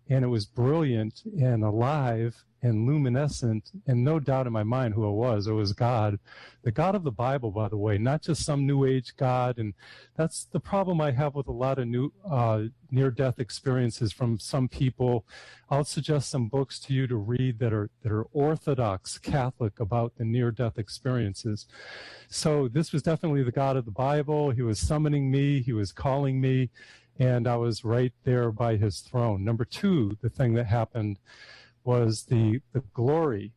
and it was brilliant and alive and luminescent, and no doubt in my mind who it was. It was God, the God of the Bible, by the way, not just some New Age God. And that's the problem I have with a lot of near-death experiences from some people. I'll suggest some books to you to read that are Orthodox Catholic about the near-death experiences. So this was definitely the God of the Bible. He was summoning me. He was calling me. And I was right there by his throne. Number two, the thing that happened was the glory.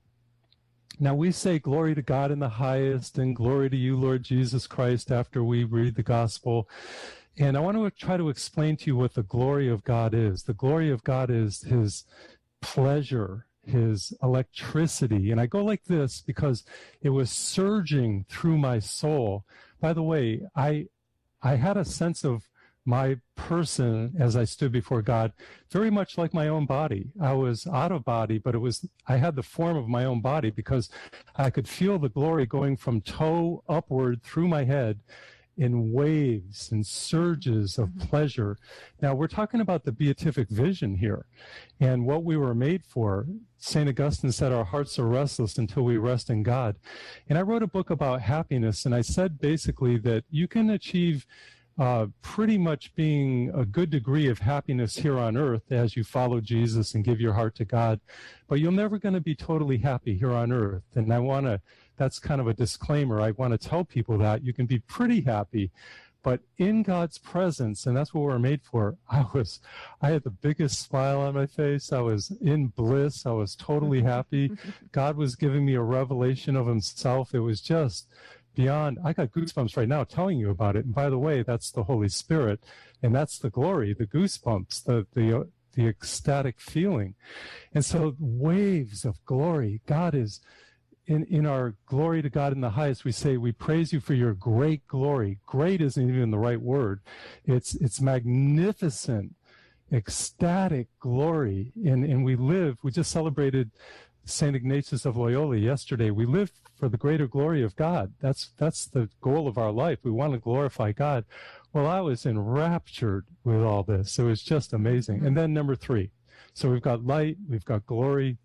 Now we say glory to God in the highest and glory to you, Lord Jesus Christ, after we read the gospel. And I want to try to explain to you what the glory of God is. The glory of God is his pleasure, his electricity. And I go like this because it was surging through my soul. By the way, I had a sense of my person as I stood before God, very much like my own body. I was out of body, but I had the form of my own body because I could feel the glory going from toe upward through my head in waves and surges of pleasure. Now, we're talking about the beatific vision here and what we were made for. St. Augustine said our hearts are restless until we rest in God. And I wrote a book about happiness, and I said basically that you can achieve pretty much being a good degree of happiness here on earth as you follow Jesus and give your heart to God, but you're never going to be totally happy here on earth. And that's kind of a disclaimer. I want to tell people that you can be pretty happy, but in God's presence, and that's what we're made for, I had the biggest smile on my face. I was in bliss. I was totally happy. God was giving me a revelation of himself. It was just beyond. I got goosebumps right now telling you about it. And by the way, that's the Holy Spirit, and that's the glory, the goosebumps, the ecstatic feeling. And so waves of glory. God is in our glory to God in the highest. We say, we praise you for your great glory. Great isn't even the right word. It's magnificent, ecstatic glory. And we just celebrated St. Ignatius of Loyola yesterday. We live for the greater glory of God. That's the goal of our life. We want to glorify God. Well, I was enraptured with all this. It was just amazing. And then number three. So we've got light, we've got glory,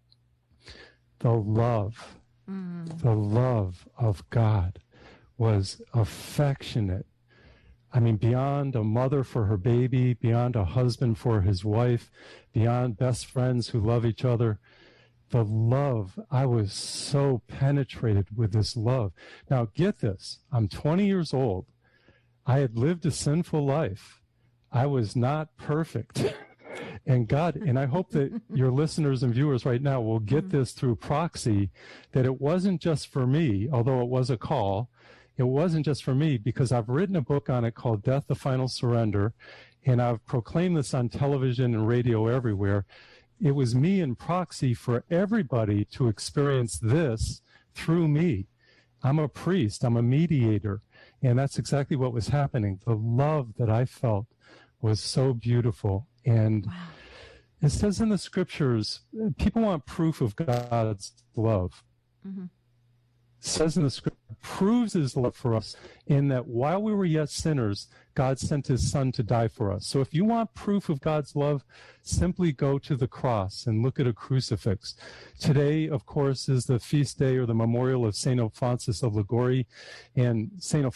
the love. The love of God was affectionate. I mean, beyond a mother for her baby, beyond a husband for his wife, beyond best friends who love each other. The love, I was so penetrated with this love. Now, get this. I'm 20 years old. I had lived a sinful life. I was not perfect. And God, and I hope that your listeners and viewers right now will get this through proxy, that it wasn't just for me, although it was a call. It wasn't just for me, because I've written a book on it called Death, the Final Surrender, and I've proclaimed this on television and radio everywhere. It was me in proxy for everybody to experience this through me. I'm a priest. I'm a mediator. And that's exactly what was happening. The love that I felt was so beautiful. And wow. It says in the scriptures, people want proof of God's love. It says in the scripture, proves his love for us in that while we were yet sinners, God sent his son to die for us. So if you want proof of God's love, simply go to the cross and look at a crucifix. Today, of course, is the feast day or the memorial of St. Alphonsus of Liguori, and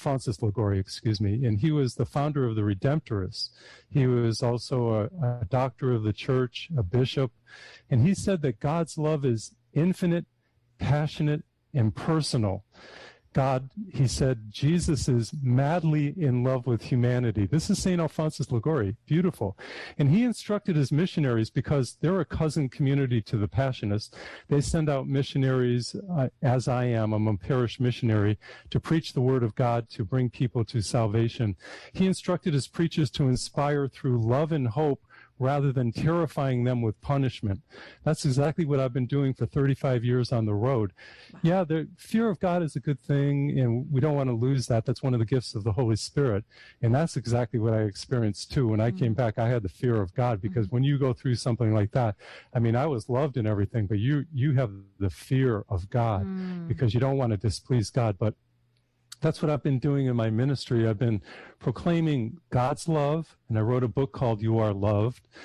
he was the founder of the Redemptorists. He was also a doctor of the church, a bishop, and he said that God's love is infinite, passionate, and personal. God, he said, Jesus is madly in love with humanity. This is St. Alphonsus Liguori. Beautiful. And he instructed his missionaries, because they're a cousin community to the Passionists. They send out missionaries, as I am. I'm a parish missionary, to preach the word of God, to bring people to salvation. He instructed his preachers to inspire through love and hope, rather than terrifying them with punishment. That's exactly what I've been doing for 35 years on the road. Wow. Yeah, the fear of God is a good thing, and we don't want to lose that. That's one of the gifts of the Holy Spirit. And that's exactly what I experienced too. When I came back, I had the fear of God, because when you go through something like that, I mean, I was loved and everything, but you have the fear of God, because you don't want to displease God. But that's what I've been doing in my ministry. I've been proclaiming God's love, and I wrote a book called You Are Loved.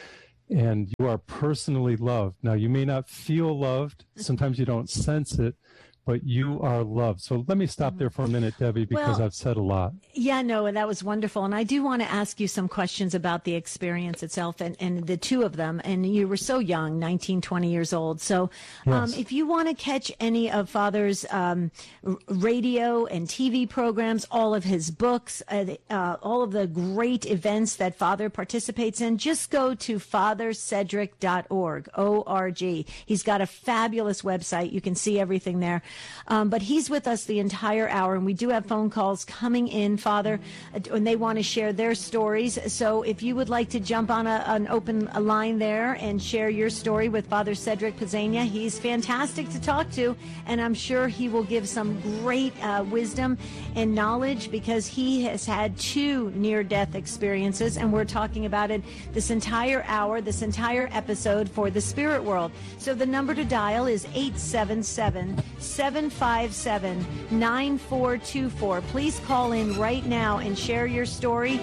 and you are personally loved. Now, you may not feel loved. Sometimes you don't sense it, but you are loved. So let me stop there for a minute, Debbie, because I've said a lot. Yeah, no, that was wonderful. And I do want to ask you some questions about the experience itself and the two of them. And you were so young, 19, 20 years old. So Yes. if you want to catch any of Father's radio and TV programs, all of his books, all of the great events that Father participates in, just go to fathercedric.org, O-R-G. He's got a fabulous website. You can see everything there. But he's with us the entire hour, and we do have phone calls coming in, Father, and they want to share their stories. So if you would like to jump on an open line there and share your story with Father Cedric Pizzania, he's fantastic to talk to, and I'm sure he will give some great wisdom and knowledge, because he has had 2 near-death experiences, and we're talking about it this entire hour, this entire episode for the Spirit World. So the number to dial is 877-757-9424. Please call in right now and share your story.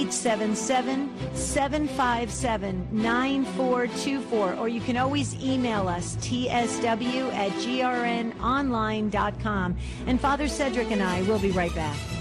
877-757-9424. Or you can always email us, tsw@grnonline.com. And Father Cedric and I will be right back.